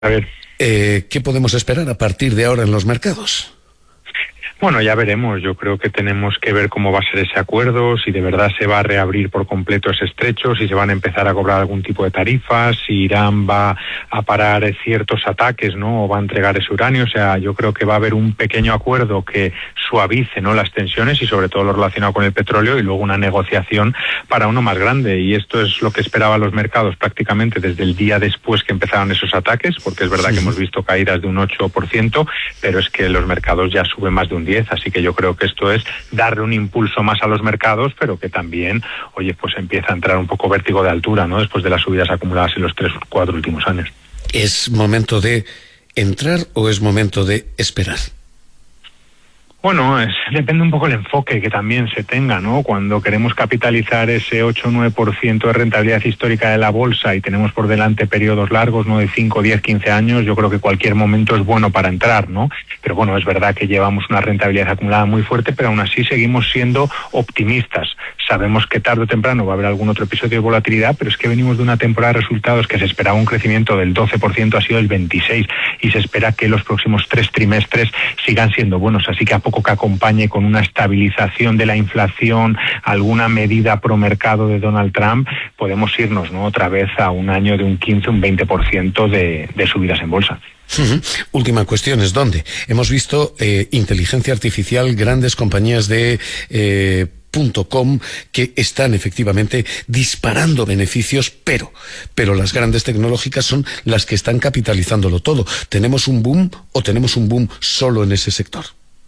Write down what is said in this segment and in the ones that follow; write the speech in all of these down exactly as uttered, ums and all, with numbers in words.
A ver. Eh, ¿Qué podemos esperar a partir de ahora en los mercados? Bueno, ya veremos. Yo creo que tenemos que ver cómo va a ser ese acuerdo, si de verdad se va a reabrir por completo ese estrecho, si se van a empezar a cobrar algún tipo de tarifas, si Irán va a parar ciertos ataques, ¿no? O va a entregar ese uranio. O sea, yo creo que va a haber un pequeño acuerdo que suavice, ¿no?, las tensiones y sobre todo lo relacionado con el petróleo, y luego una negociación para uno más grande. Y esto es lo que esperaban los mercados prácticamente desde el día después que empezaron esos ataques, porque es verdad sí. que hemos visto caídas de un ocho por ciento, pero es que los mercados ya suben más de un diez por ciento. Así que yo creo que esto es darle un impulso más a los mercados, pero que también, oye, pues empieza a entrar un poco vértigo de altura, ¿no?, después de las subidas acumuladas en los tres o cuatro últimos años. ¿Es momento de entrar o es momento de esperar? Bueno, es, depende un poco el enfoque que también se tenga, ¿no? Cuando queremos capitalizar ese ocho o nueve por ciento de rentabilidad histórica de la bolsa y tenemos por delante periodos largos, ¿no?, de cinco, diez, quince años, yo creo que cualquier momento es bueno para entrar, ¿no? Pero bueno, es verdad que llevamos una rentabilidad acumulada muy fuerte, pero aún así seguimos siendo optimistas. Sabemos que tarde o temprano va a haber algún otro episodio de volatilidad, pero es que venimos de una temporada de resultados que se esperaba un crecimiento del doce por ciento, ha sido el veintiséis por ciento, y se espera que los próximos tres trimestres sigan siendo buenos, así que a poco que acompañe con una estabilización de la inflación, alguna medida pro mercado de Donald Trump, podemos irnos, ¿no?, otra vez a un año de un quince, un veinte por ciento de, de subidas en bolsa. Uh-huh. Última cuestión es ¿dónde? Hemos visto eh, inteligencia artificial, grandes compañías de eh, .com que están efectivamente disparando beneficios, pero pero las grandes tecnológicas son las que están capitalizándolo todo. ¿Tenemos un boom o tenemos un boom solo en ese sector?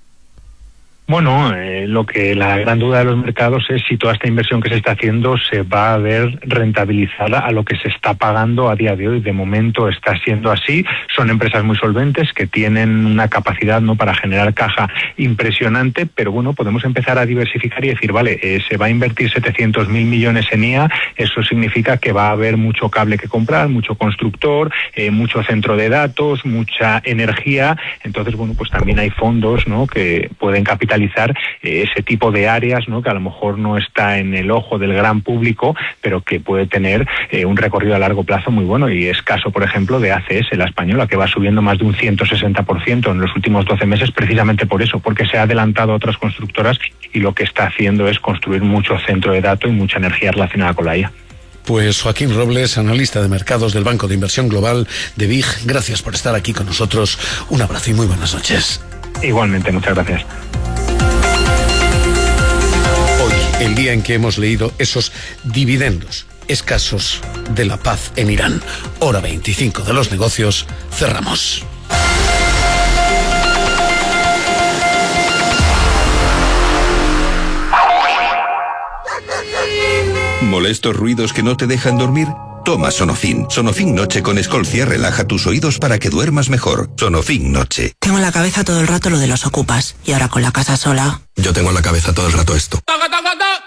Bueno, eh, lo que la gran duda de los mercados es si toda esta inversión que se está haciendo se va a ver rentabilizada a lo que se está pagando a día de hoy. De momento está siendo así. Son empresas muy solventes que tienen una capacidad, ¿no?, para generar caja impresionante, pero bueno, podemos empezar a diversificar y decir, vale, eh, se va a invertir setecientos mil millones en I A, eso significa que va a haber mucho cable que comprar, mucho constructor, eh, mucho centro de datos, mucha energía. Entonces, bueno, pues también hay fondos, ¿no?, que pueden capitalizar ese tipo de áreas, ¿no?, que a lo mejor no está en el ojo del gran público, pero que puede tener eh, un recorrido a largo plazo muy bueno. Y es caso, por ejemplo, de A C S, la española, que va subiendo más de un ciento sesenta por ciento en los últimos doce meses, precisamente por eso, porque se ha adelantado a otras constructoras y lo que está haciendo es construir mucho centro de datos y mucha energía relacionada con la I A. Pues Joaquín Robles, analista de mercados del Banco de Inversión Global de B I G, gracias por estar aquí con nosotros. Un abrazo y muy buenas noches. Igualmente, muchas gracias. Hoy, el día en que hemos leído esos dividendos escasos de la paz en Irán. Hora veinticinco de los negocios, cerramos. ¿Molestos ruidos que no te dejan dormir? Toma Sonofin. Sonofin Noche con Escolcia relaja tus oídos para que duermas mejor. Sonofin Noche. Tengo en la cabeza todo el rato lo de los ocupas. Y ahora con la casa sola... Yo tengo en la cabeza todo el rato esto.